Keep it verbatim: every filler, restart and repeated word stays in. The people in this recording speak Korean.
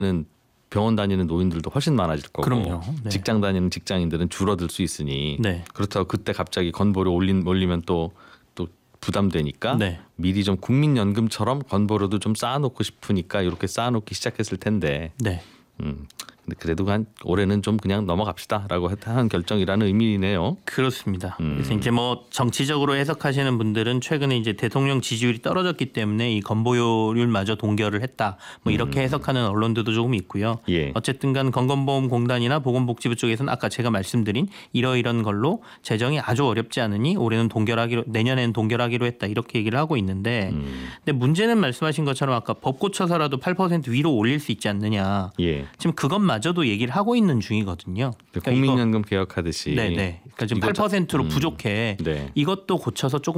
병원 다니는 노인들도 훨씬 많아질 거고 그럼요. 네. 직장 다니는 직장인들은 줄어들 수 있으니 네. 그렇다고 그때 갑자기 건보료 올린, 올리면 또, 또 부담되니까 네. 미리 좀 국민연금처럼 건보료도 좀 쌓아놓고 싶으니까 이렇게 쌓아놓기 시작했을 텐데 네. 음, 근데 그래도 한 올해는 좀 그냥 넘어갑시다라고 한 결정이라는 의미네요. 그렇습니다. 음. 그래서 이제 뭐 정치적으로 해석하시는 분들은 최근에 이제 대통령 지지율이 떨어졌기 때문에 이 건보료율마저 동결을 했다. 뭐 이렇게 해석하는 언론들도 조금 있고요. 예. 어쨌든간 건강보험공단이나 보건복지부 쪽에서는 아까 제가 말씀드린 이러이런 걸로 재정이 아주 어렵지 않으니 올해는 동결하기로 내년에는 동결하기로 했다. 이렇게 얘기를 하고 있는데 음. 근데 문제는 말씀하신 것처럼 아까 법 고쳐서라도 팔 퍼센트 위로 올릴 수 있지 않느냐. 예. 지금 그것마저도 얘기를 하고 있는 중이거든요. 그러니까 국민연금 개혁하듯이. 네네. 그러니까 지금 이거 팔 퍼센트로 음. 부족해. 네. 이것도 고쳐서 조금